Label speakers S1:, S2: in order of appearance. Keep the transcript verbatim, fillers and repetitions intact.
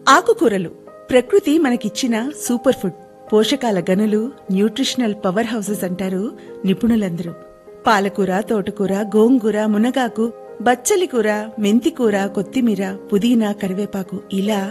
S1: ఆకుకూరలు ప్రకృతి మనకిచ్చిన సూపర్ ఫుడ్. పోషకాల గనులు, న్యూట్రిషనల్ పవర్ హౌసెస్ అంటారు నిపుణులందరూ. పాలకూర, తోటకూర, గోంగూర, మునగాకు, బచ్చలి కూర, మెంతికూర, కొత్తిమీర, పుదీనా, కరివేపాకు ఇలా